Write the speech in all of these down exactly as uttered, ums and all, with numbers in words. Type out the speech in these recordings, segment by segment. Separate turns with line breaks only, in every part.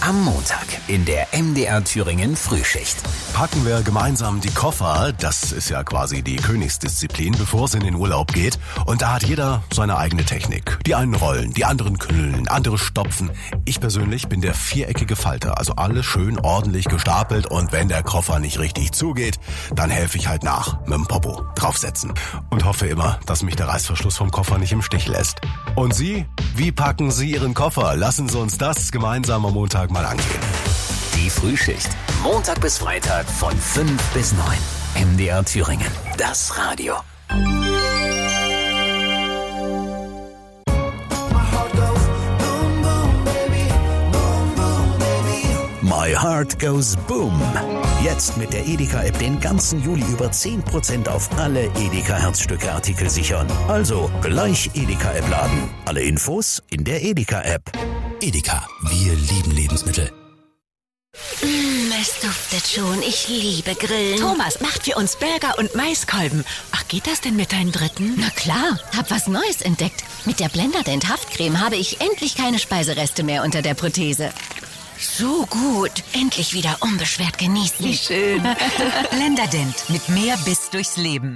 Am Montag in der M D R Thüringen Frühschicht.
Packen wir gemeinsam die Koffer, das ist ja quasi die Königsdisziplin, bevor es in den Urlaub geht. Und da hat jeder seine eigene Technik. Die einen rollen, die anderen knüllen, andere stopfen. Ich persönlich bin der viereckige Falter, also alles schön ordentlich gestapelt. Und wenn der Koffer nicht richtig zugeht, dann helfe ich halt nach, mit dem Popo draufsetzen. Und hoffe immer, dass mich der Reißverschluss vom Koffer nicht im Stich lässt. Und Sie? Wie packen Sie Ihren Koffer? Lassen Sie uns das gemeinsam am Montag mal angehen.
Die Frühschicht. Montag bis Freitag von fünf bis neun. M D R Thüringen. Das Radio. My Heart Goes Boom. Jetzt mit der Edeka-App den ganzen Juli über zehn Prozent auf alle Edeka-Herzstücke-Artikel sichern. Also gleich Edeka-App laden. Alle Infos in der Edeka-App. Edeka, wir lieben Lebensmittel.
Mm, es duftet schon. Ich liebe Grillen.
Thomas, macht für uns Burger und Maiskolben. Ach, geht das denn mit deinem dritten?
Na klar, hab was Neues entdeckt. Mit der Blenderdent Haftcreme habe ich endlich keine Speisereste mehr unter der Prothese. So gut. Endlich wieder unbeschwert genießen.
Wie schön. Blenderdent mit mehr Biss durchs Leben.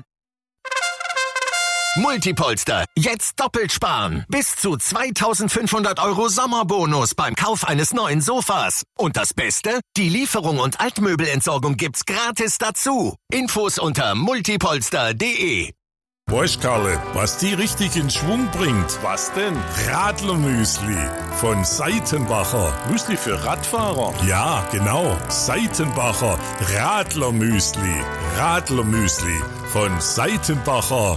Multipolster. Jetzt doppelt sparen. Bis zu zweitausendfünfhundert Euro Sommerbonus beim Kauf eines neuen Sofas. Und das Beste? Die Lieferung und Altmöbelentsorgung gibt's gratis dazu. Infos unter multipolster punkt de.
Weißt Karle, was die richtig in Schwung bringt? Was denn? Radlermüsli von Seitenbacher. Müsli für Radfahrer? Ja, genau. Seitenbacher Radlermüsli. Radlermüsli von Seitenbacher.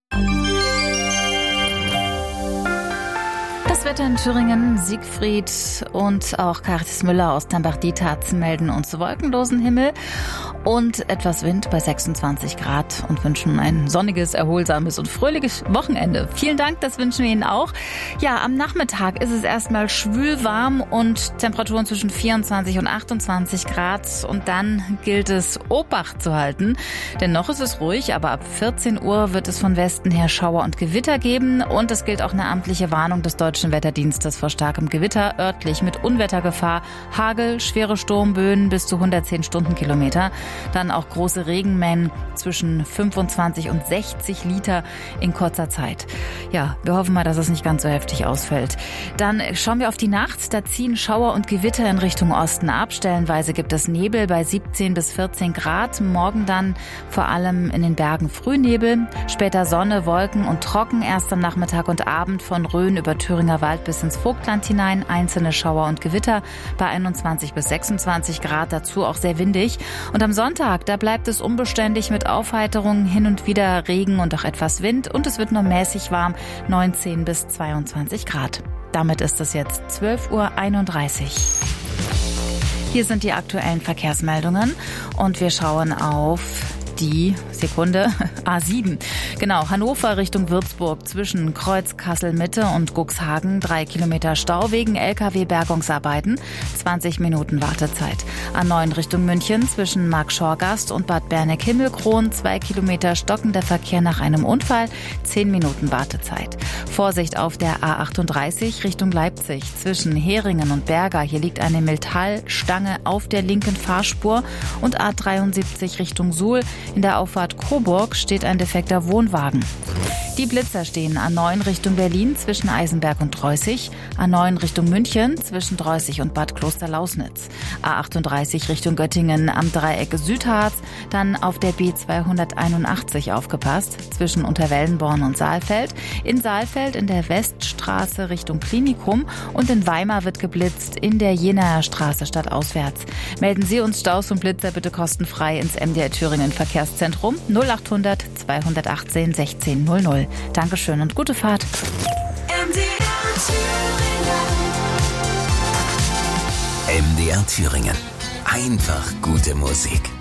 Das Wetter in Thüringen, Siegfried und auch Caritas Müller aus Tambach-Dietz melden uns wolkenlosen Himmel und etwas Wind bei sechsundzwanzig Grad und wünschen ein sonniges, erholsames und fröhliches Wochenende. Vielen Dank, das wünschen wir Ihnen auch. Ja, am Nachmittag ist es erstmal schwül warm und Temperaturen zwischen vierundzwanzig und achtundzwanzig Grad und dann gilt es, Obacht zu halten, denn noch ist es ruhig, aber ab vierzehn Uhr wird es von Westen her Schauer und Gewitter geben und es gilt auch eine amtliche Warnung des Deutschen Wetterdienstes vor starkem Gewitter, örtlich mit Unwettergefahr, Hagel, schwere Sturmböen bis zu hundertzehn Stundenkilometer, dann auch große Regenmengen zwischen fünfundzwanzig und sechzig Liter in kurzer Zeit. Ja, wir hoffen mal, dass es nicht ganz so heftig ausfällt. Dann schauen wir auf die Nacht, da ziehen Schauer und Gewitter in Richtung Osten ab. Stellenweise gibt es Nebel bei siebzehn bis vierzehn Grad, morgen dann vor allem in den Bergen Frühnebel, später Sonne, Wolken und trocken, erst am Nachmittag und Abend von Rhön über Thüringer Wald bis ins Vogtland hinein, einzelne Schauer und Gewitter bei einundzwanzig bis sechsundzwanzig Grad, dazu auch sehr windig. Und am Sonntag, da bleibt es unbeständig mit Aufheiterung, hin und wieder Regen und auch etwas Wind und es wird nur mäßig warm, neunzehn bis zweiundzwanzig Grad. Damit ist es jetzt zwölf Uhr einunddreißig. Hier sind die aktuellen Verkehrsmeldungen und wir schauen auf die Sekunde A sieben. Genau, Hannover Richtung Würzburg zwischen Kreuz Kassel-Mitte und Cuxhagen. Drei Kilometer Stau wegen L K W-Bergungsarbeiten. zwanzig Minuten Wartezeit. A neun Richtung München zwischen Markschorgast und Bad Berneck-Himmelkron. Zwei Kilometer stockender Verkehr nach einem Unfall. Zehn Minuten Wartezeit. Vorsicht auf der A achtunddreißig Richtung Leipzig zwischen Heringen und Berger. Hier liegt eine Metallstange auf der linken Fahrspur. Und A dreiundsiebzig Richtung Suhl. In der Auffahrt Coburg steht ein defekter Wohnwagen. Die Blitzer stehen A neun Richtung Berlin zwischen Eisenberg und Dreußig, A neun Richtung München zwischen Dreußig und Bad Klosterlausnitz, A achtunddreißig Richtung Göttingen am Dreieck Südharz, dann auf der B zweihunderteinundachtzig aufgepasst zwischen Unterwellenborn und Saalfeld, in Saalfeld in der Weststraße Richtung Klinikum und in Weimar wird geblitzt in der Jenaer Straße stadtauswärts. Melden Sie uns Staus und Blitzer bitte kostenfrei ins M D R Thüringen Verkehrszentrum null achthundert zweihundertachtzehn sechzehn null null. Dankeschön und gute Fahrt.
M D R Thüringen. Einfach gute Musik.